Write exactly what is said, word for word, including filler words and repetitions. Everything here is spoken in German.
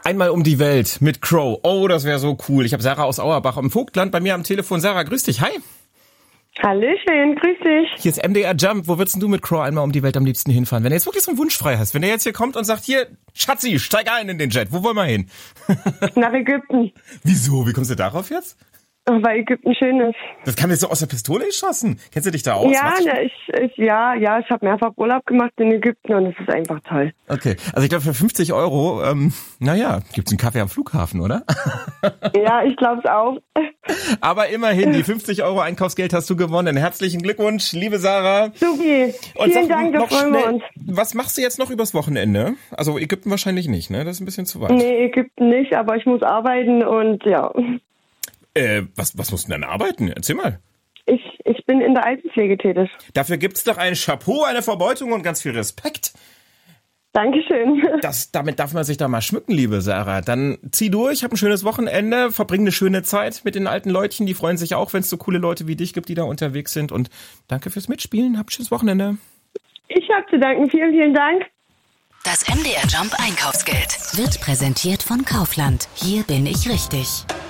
Einmal um die Welt mit Crow. Oh, das wäre so cool. Ich habe Sarah aus Auerbach im Vogtland bei mir am Telefon. Sarah, grüß dich. Hi. Hallöchen, grüß dich. Hier ist M D R Jump. Wo würdest du mit Crow einmal um die Welt am liebsten hinfahren? Wenn du jetzt wirklich so einen Wunsch frei hast. Wenn der jetzt hier kommt und sagt, hier, Schatzi, steig ein in den Jet. Wo wollen wir hin? Nach Ägypten. Wieso? Wie kommst du darauf jetzt? Weil Ägypten schön ist. Das kann jetzt so aus der Pistole geschossen. Kennst du dich da aus? Ja, na, ich, ich, ja, ja, ich habe mehrfach Urlaub gemacht in Ägypten und es ist einfach toll. Okay, also ich glaube für fünfzig Euro, ähm, naja, gibt's einen Kaffee am Flughafen, oder? Ja, ich glaube es auch. Aber immerhin, die fünfzig Euro Einkaufsgeld hast du gewonnen. Herzlichen Glückwunsch, liebe Sarah. Supi, und vielen Dank, da freuen wir uns. Was machst du jetzt noch übers Wochenende? Also Ägypten wahrscheinlich nicht, ne? Das ist ein bisschen zu weit. Nee, Ägypten nicht, aber ich muss arbeiten und ja. Äh, was, was musst du denn arbeiten? Erzähl mal. Ich, ich bin in der Altenpflege tätig. Dafür gibt's doch ein Chapeau, eine Verbeutung und ganz viel Respekt. Dankeschön. Das, damit darf man sich da mal schmücken, liebe Sarah. Dann zieh durch, hab ein schönes Wochenende, verbring eine schöne Zeit mit den alten Leutchen. Die freuen sich auch, wenn es so coole Leute wie dich gibt, die da unterwegs sind. Und danke fürs Mitspielen. Hab ein schönes Wochenende. Ich hab zu danken. Vielen, vielen Dank. Das M D R Jump Einkaufsgeld wird präsentiert von Kaufland. Hier bin ich richtig.